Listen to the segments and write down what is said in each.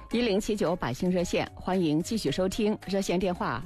1079百姓热线，欢迎继续收听，热线电话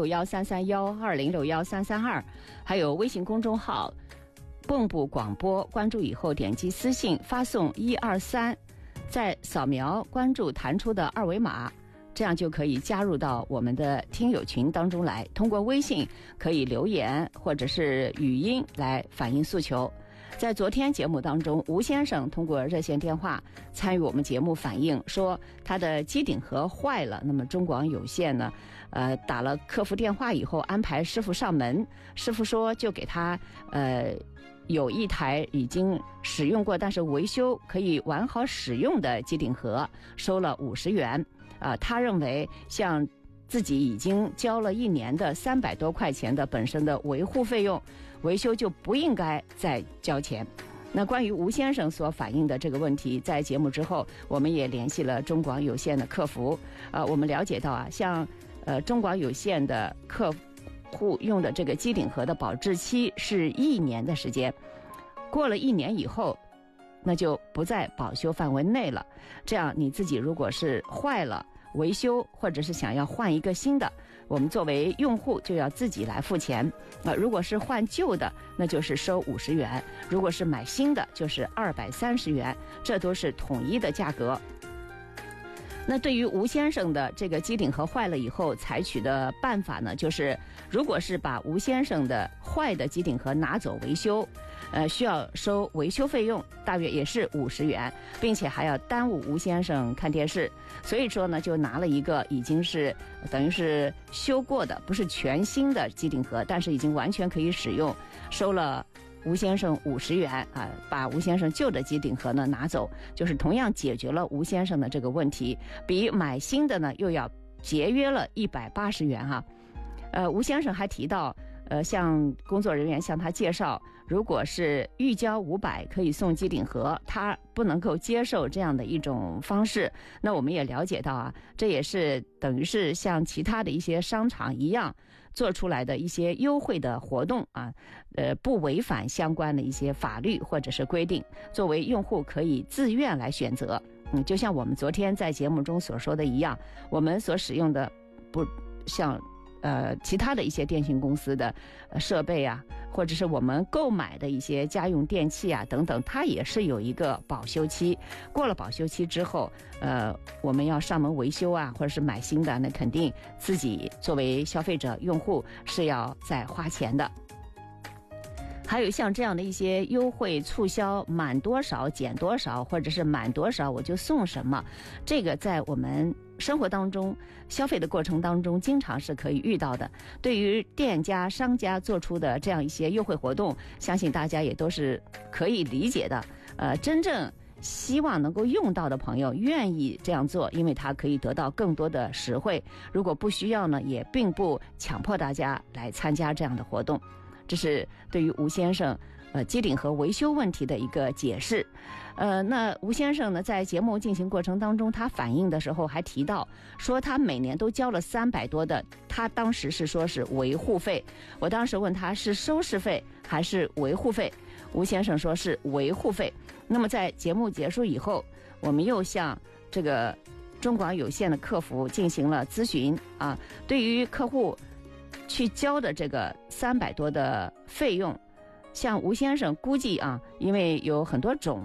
20613312061332，还有微信公众号蚌埠广播，关注以后点击私信发送123，再扫描关注弹出的二维码，这样就可以加入到我们的听友群当中来。通过微信可以留言或者是语音来反映诉求。在昨天节目当中，吴先生通过热线电话参与我们节目，反映说他的机顶盒坏了。那么中广有线呢，打了客服电话以后，安排师傅上门。师傅说就给他有一台已经使用过但是维修可以完好使用的机顶盒，收了50元。他认为像自己已经交了1年的300多块钱的本身的维护费用，维修就不应该再交钱。那关于吴先生所反映的这个问题，在节目之后我们也联系了中广有线的客服。我们了解到像中广有线的客户用的这个机顶盒的保质期是1年的时间，过了1年以后那就不在保修范围内了。这样你自己如果是坏了维修，或者是想要换一个新的，我们作为用户就要自己来付钱。如果是换旧的，那就是收50元；如果是买新的，就是230元，这都是统一的价格。那对于吴先生的这个机顶盒坏了以后采取的办法呢，就是如果是把吴先生的坏的机顶盒拿走维修，需要收维修费用，大约也是50元，并且还要耽误吴先生看电视。所以说呢，就拿了一个已经是等于是修过的，不是全新的机顶盒，但是已经完全可以使用，收了吴先生50元把吴先生旧的机顶盒呢拿走，就是同样解决了吴先生的这个问题，比买新的呢又要节约了180元吴先生还提到向工作人员向他介绍，如果是预交500可以送机顶盒，他不能够接受这样的一种方式。那我们也了解到这也是等于是像其他的一些商场一样做出来的一些优惠的活动不违反相关的一些法律或者是规定，作为用户可以自愿来选择。就像我们昨天在节目中所说的一样，我们所使用的不像其他的一些电信公司的设备或者是我们购买的一些家用电器等等，它也是有一个保修期。过了保修期之后，我们要上门维修或者是买新的，那肯定自己作为消费者用户是要再花钱的。还有像这样的一些优惠促销，满多少减多少，或者是满多少我就送什么，这个在我们生活当中消费的过程当中经常是可以遇到的。对于店家商家做出的这样一些优惠活动，相信大家也都是可以理解的。真正希望能够用到的朋友愿意这样做，因为它可以得到更多的实惠。如果不需要呢，也并不强迫大家来参加这样的活动。这是对于吴先生机顶盒维修问题的一个解释。那吴先生呢，在节目进行过程当中，他反映的时候还提到说，他每年都交了300多的，他当时是说是维护费。我当时问他是收视费还是维护费，吴先生说是维护费。那么在节目结束以后，我们又向这个中广有线的客服进行了咨询对于客户去交的这个300多的费用，像吴先生估计因为有很多种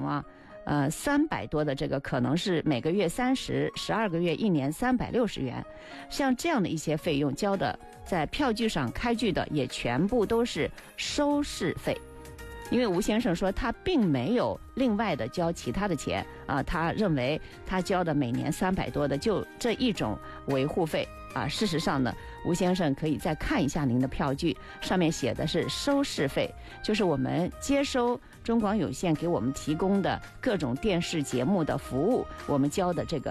300多的这个可能是每个月30，12个月，1年360元。像这样的一些费用交的，在票据上开具的也全部都是收视费。因为吴先生说他并没有另外的交其他的钱他认为他交的每年300多的就这一种维护费事实上呢，吴先生可以再看一下您的票据，上面写的是收视费，就是我们接收中广有线给我们提供的各种电视节目的服务，我们交的这个